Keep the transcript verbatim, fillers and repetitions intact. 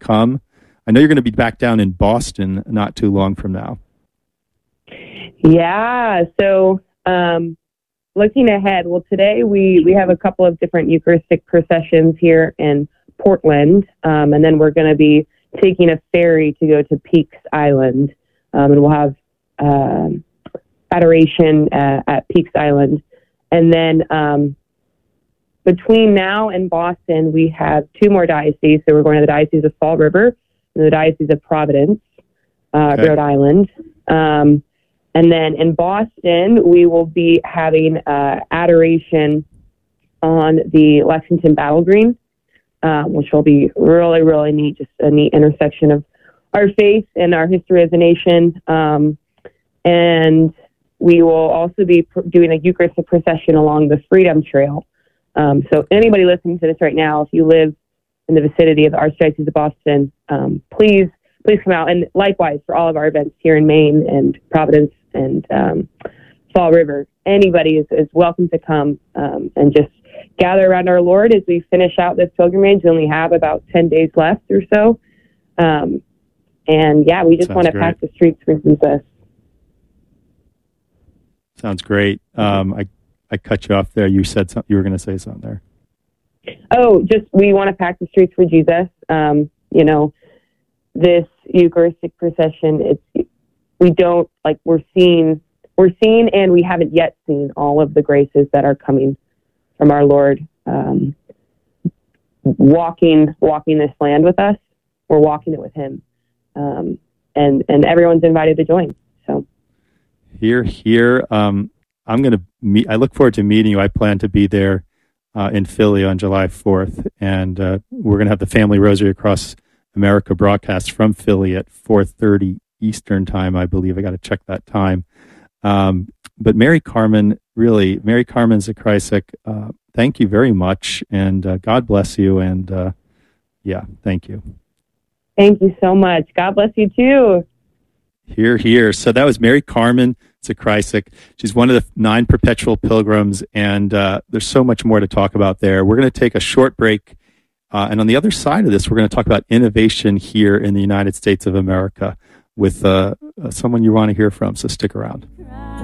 come. I know you're going to be back down in Boston not too long from now. Yeah. So um, looking ahead, well, today we, we have a couple of different Eucharistic processions here in Portland, um, and then we're going to be taking a ferry to go to Peaks Island, um, and we'll have uh, adoration uh, at Peaks Island. And then um, between now and Boston, we have two more dioceses. So we're going to the Diocese of Fall River and the Diocese of Providence, uh, Okay. Rhode Island. Um, and then in Boston, we will be having uh, adoration on the Lexington Battle Green, um, which will be really, really neat, just a neat intersection of our faith and our history as a nation. Um, and we will also be pr- doing a Eucharistic procession along the Freedom Trail. Um, so anybody listening to this right now, if you live in the vicinity of the Archdiocese of Boston, um, please, please come out. And likewise for all of our events here in Maine and Providence and um, Fall River, anybody is, is welcome to come um, and just gather around our Lord as we finish out this pilgrimage. We only have about ten days left or so. Um, and yeah, we just Sounds want to great. pack the streets for Jesus. Sounds great. Um, I, I cut you off there. You said something, you were going to say something there. Oh, just we want to pack the streets for Jesus. Um, you know, this Eucharistic procession, it's, we don't, like, we're seeing, we're seeing and we haven't yet seen all of the graces that are coming from our Lord, um, walking, walking this land with us. We're walking it with him. Um, and, and everyone's invited to join. So. Here, here. Um, I'm going to meet, I look forward to meeting you. I plan to be there uh, in Philly on July fourth. And uh, we're going to have the Family Rosary Across America broadcast from Philly at four thirty Eastern time, I believe. I got to check that time. Um, but Mary Carmen, really, Mary Carmen Zakrajsek, uh, thank you very much. And uh, God bless you. And uh, yeah, thank you. Thank you so much. God bless you too. Here, here. So that was Mary Carmen Zakrajsek. She's one of the nine perpetual pilgrims, and uh, there's so much more to talk about there. We're going to take a short break, uh, and on the other side of this, we're going to talk about innovation here in the United States of America with uh, uh, someone you want to hear from, so stick around.